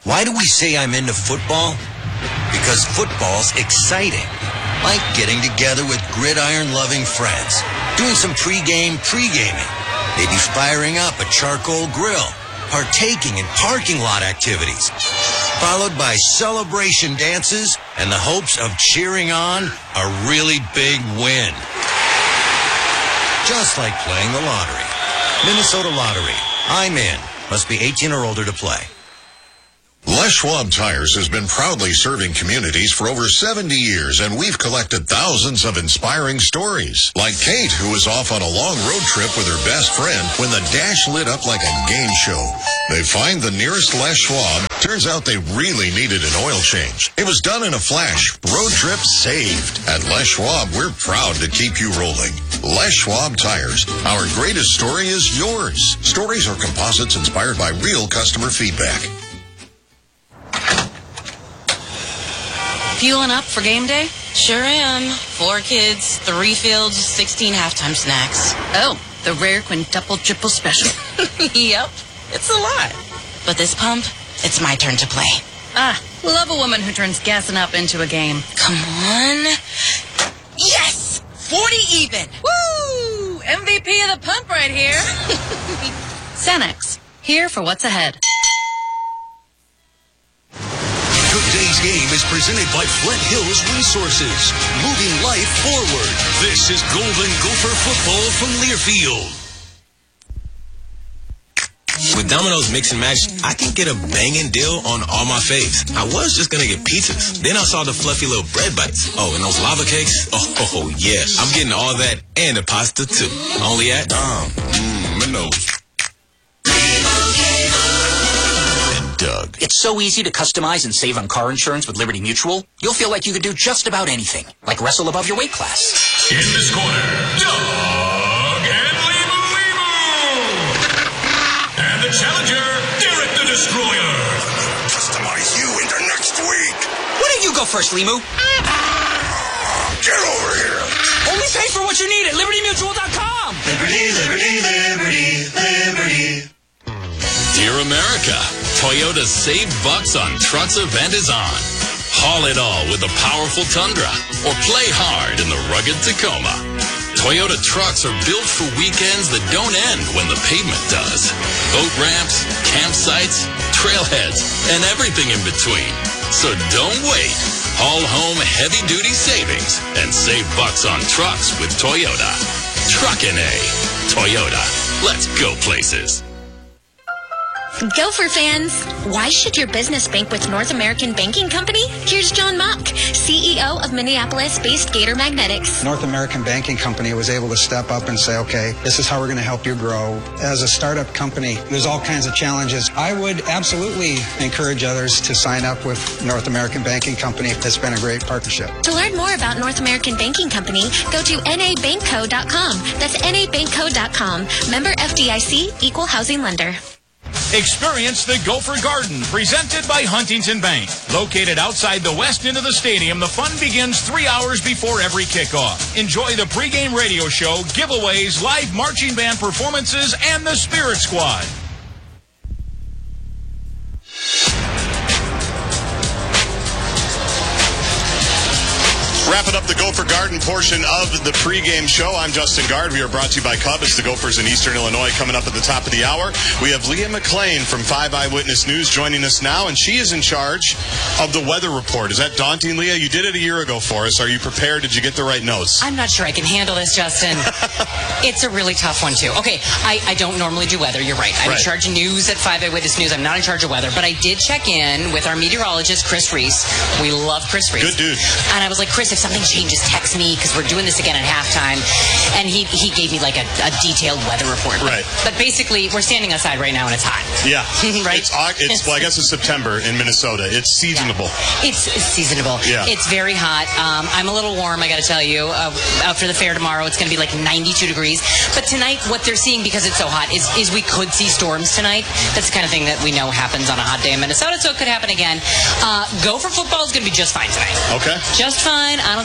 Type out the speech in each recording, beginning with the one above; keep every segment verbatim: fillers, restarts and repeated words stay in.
Why do we say I'm into football? Because football's exciting. Like getting together with gridiron-loving friends, doing some pre-game pre-gaming, maybe firing up a charcoal grill, partaking in parking lot activities, followed by celebration dances and the hopes of cheering on a really big win. Just like playing the lottery. Minnesota Lottery. I'm in. Must be eighteen or older to play. Les Schwab Tires has been proudly serving communities for over seventy years, and we've collected thousands of inspiring stories. Like Kate, who was off on a long road trip with her best friend when the dash lit up like a game show. They find the nearest Les Schwab. Turns out they really needed an oil change. It was done in a flash. Road trip saved. At Les Schwab, we're proud to keep you rolling. Les Schwab Tires. Our greatest story is yours. Stories are composites inspired by real customer feedback. Fueling up for game day? Sure am. Four kids, three fields, sixteen halftime snacks. Oh, the rare quintuple triple special. Yep, it's a lot. But this pump, it's my turn to play. Ah, love a woman who turns gassing up into a game. Come on. Yes! forty even! Woo! M V P of the pump right here. Cenex, here for what's ahead. Today's game is presented by Flint Hills Resources, moving life forward. This is Golden Gopher football from Learfield. With Domino's Mix and Match, I can get a banging deal on all my faves. I was just going to get pizzas. Then I saw the fluffy little bread bites. Oh, and those lava cakes? Oh, oh, oh yes. I'm getting all that and the pasta, too. Only at Dom. Mmm, Minnows. Doug. It's so easy to customize and save on car insurance with Liberty Mutual. You'll feel like you could do just about anything, like wrestle above your weight class. In this corner, Doug and Limu Limu. And the challenger, Derek the Destroyer. Customize you into next week. Why don't you go first, Limu? Get over here. Only pay for what you need at Liberty Mutual dot com. Liberty, Liberty, Liberty, Liberty. Dear America, Toyota's Save Bucks on Trucks event is on. Haul it all with the powerful Tundra or play hard in the rugged Tacoma. Toyota trucks are built for weekends that don't end when the pavement does. Boat ramps, campsites, trailheads, and everything in between. So don't wait. Haul home heavy-duty savings and save bucks on trucks with Toyota. Truckin' A. Toyota. Let's go places. Gopher fans, why should your business bank with North American Banking Company? Here's John Mock, C E O of Minneapolis-based Gator Magnetics. North American Banking Company was able to step up and say, okay, this is how we're going to help you grow. As a startup company, there's all kinds of challenges. I would absolutely encourage others to sign up with North American Banking Company. It's been a great partnership. To learn more about North American Banking Company, go to N A bank co dot com. That's N A bank co dot com. Member F D I C, Equal Housing Lender. Experience the Gopher Garden, presented by Huntington Bank. Located outside the west end of the stadium, the fun begins three hours before every kickoff. Enjoy the pregame radio show, giveaways, live marching band performances, and the Spirit Squad. Wrapping up the Gopher Garden portion of the pregame show. I'm Justin Gard. We are brought to you by Cub. It's the Gophers in Eastern Illinois coming up at the top of the hour. We have Leah McLean from Five Eyewitness News joining us now, and she is in charge of the weather report. Is that daunting, Leah? You did it a year ago for us. Are you prepared? Did you get the right notes? I'm not sure I can handle this, Justin. It's a really tough one, too. Okay, I, I don't normally do weather. You're right. I'm Right. in charge of news at Five Eyewitness News. I'm not in charge of weather, but I did check in with our meteorologist, Chris Reese. We love Chris Reese. Good dude. And I was like, Chris, if something changes, text me, because we're doing this again at halftime. And he, he gave me like a, a detailed weather report. Right. But, but basically, we're standing outside right now, and it's hot. Yeah. Right? It's, Au- it's well, I guess it's September in Minnesota. It's seasonable. It's, it's seasonable. Yeah. It's very hot. Um, I'm a little warm, I got to tell you. Uh, out for the fair tomorrow, it's going to be like ninety-two degrees. But tonight, what they're seeing, because it's so hot, is, is we could see storms tonight. That's the kind of thing that we know happens on a hot day in Minnesota, so it could happen again. Uh, Gopher football is going to be just fine tonight. Okay. Just fine. I don't think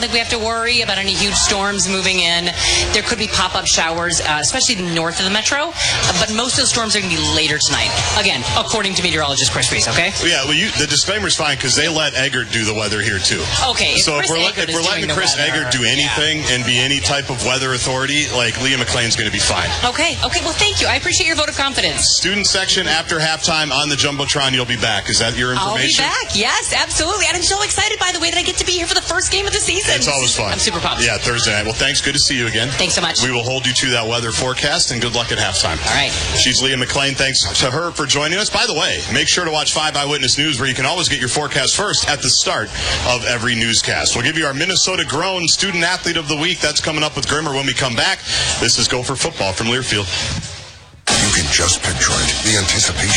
think we have to worry about any huge storms moving in. There could be pop-up showers, uh, especially north of the metro, uh, but most of the storms are going to be later tonight. Again, according to meteorologist Chris Reese, okay? Yeah, well, you, the disclaimer's fine because they let Eggert do the weather here, too. Okay, so if, if we're, let, if if we're letting Chris weather, Eggert do anything yeah. and be any type of weather authority, like, Leah McLean's going to be fine. Okay, okay, well, thank you. I appreciate your vote of confidence. Student section after halftime on the Jumbotron, you'll be back. Is that your information? I'll be back, yes, absolutely. And I'm so excited, by the way, that I get to be here for the first game of the season. It's always fun. I'm super pumped. Yeah, Thursday night. Well, thanks. Good to see you again. Thanks so much. We will hold you to that weather forecast, and good luck at halftime. All right. She's Leah McLean. Thanks to her for joining us. By the way, make sure to watch five Eyewitness News, where you can always get your forecast first at the start of every newscast. We'll give you our Minnesota Grown Student Athlete of the Week. That's coming up with Grimmer when we come back. This is Gopher Football from Learfield. You can just picture it. The anticipation.